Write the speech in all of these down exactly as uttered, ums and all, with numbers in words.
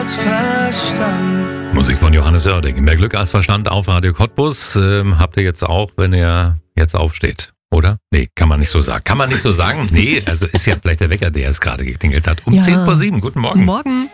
als Verstand. Musik von Johannes Oerding. Mehr Glück als Verstand auf Radio Cottbus ähm, habt ihr jetzt auch, wenn ihr jetzt aufsteht. Oder? Nee, kann man nicht so sagen. Kann man nicht so sagen? Nee, also ist ja vielleicht der Wecker, der es gerade geklingelt hat. Um Ja. zehn vor sieben. Guten Morgen. Morgen.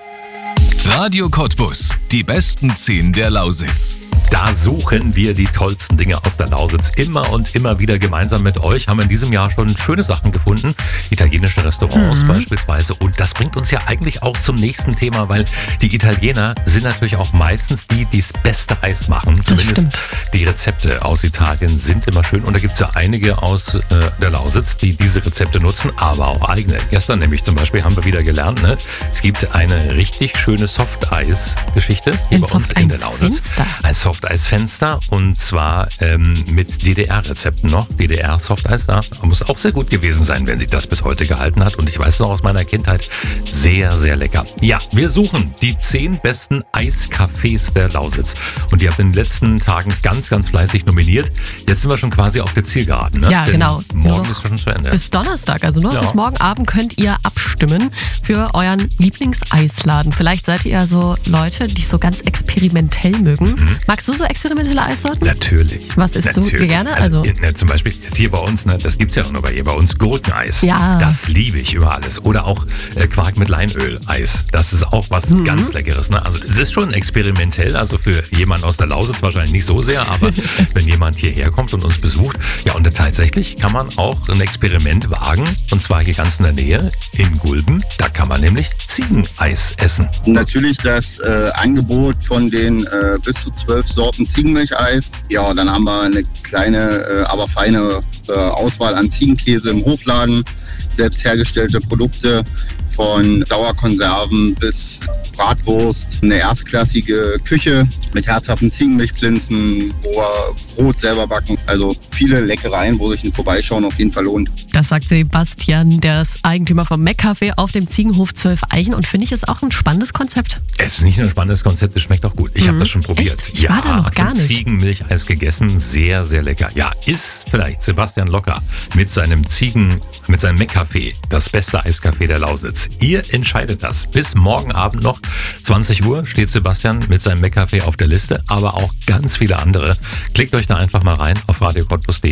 Radio Cottbus. Die besten zehn der Lausitz. Da suchen wir die tollsten Dinge aus der Lausitz. Immer und immer wieder gemeinsam mit euch haben wir in diesem Jahr schon schöne Sachen gefunden. Italienische Restaurants mhm. beispielsweise. Und das bringt uns ja eigentlich auch zum nächsten Thema, weil die Italiener sind natürlich auch meistens die, die das beste Eis machen. Das Zumindest stimmt. die Rezepte aus Italien sind immer schön. Und da gibt es ja einige aus äh, der Lausitz, die diese Rezepte nutzen, aber auch eigene. Gestern nämlich zum Beispiel haben wir wieder gelernt, ne? Es gibt eine richtig schöne Softeis-Geschichte hier Ein bei uns in der Lausitz. Softeisfenster. Ein Softeisfenster und zwar ähm, mit D D R-Rezepten noch. D D R-Softeis, da muss auch sehr gut gewesen sein, wenn sich das bis heute gehalten hat. Und ich weiß noch aus meiner Kindheit, sehr, sehr lecker. Ja, wir suchen die zehn besten Eiscafés der Lausitz. Und die habt in den letzten Tagen ganz, ganz fleißig nominiert. Jetzt sind wir schon quasi auf der Zielgeraden. Ne? Ja, Denn genau. morgen Nur ist schon zu Ende. Bis Donnerstag, also nur Ja. bis morgen Abend könnt ihr abstimmen für euren Lieblingseisladen. Vielleicht seid ihr ja so Leute, die es so ganz experimentell mögen. Mhm. Magst du so experimentelle Eissorten? Natürlich. Was isst du Natürlich. gerne? Also, Also- ne, zum Beispiel hier bei uns, ne, das gibt's ja auch nur bei hier bei uns, Gurkeneis. Ja. Das liebe ich über alles. Oder auch äh, Quark mit Leinöl-Eis. Das ist auch was Mhm. ganz Leckeres. Ne? Also es ist schon experimentell, also für jemanden aus der Lausitz wahrscheinlich nicht so sehr, aber wenn jemand hierher kommt und uns besucht, ja, und tatsächlich kann man auch ein Experiment wagen, und zwar hier ganz in der Nähe, in Gulben. Da kann man nämlich Ziegeneis essen. Natürlich das äh, Angebot von den äh, bis zu zwölf Sorten Ziegenmilcheis. Ja, und dann haben wir eine kleine, äh, aber feine äh, Auswahl an Ziegenkäse im Hofladen, selbst hergestellte Produkte von Dauerkonserven bis Bratwurst, eine erstklassige Küche mit herzhaften Ziegenmilchplinzen, wo wir Brot selber backen. Also viele Leckereien, wo sich ein Vorbeischauen auf jeden Fall lohnt. Das sagt Sebastian, der ist Eigentümer vom Meck-Café auf dem Ziegenhof zwölf Eichen, und finde ich, ist auch ein spannendes Konzept. Es ist nicht nur ein spannendes Konzept, es schmeckt auch gut. Ich habe das schon probiert. Echt? Ich war da noch gar nicht. Ziegenmilcheis gegessen, sehr, sehr lecker. Ja, ist vielleicht Sebastian Locker mit seinem Ziegen, mit seinem Meck-Café das beste Eiscafé der Lausitz. Ihr entscheidet das. Bis morgen Abend noch, zwanzig Uhr, steht Sebastian mit seinem Meck-Café auf der Liste, aber auch ganz viele andere. Klickt euch da einfach mal rein auf radio cottbus punkt de.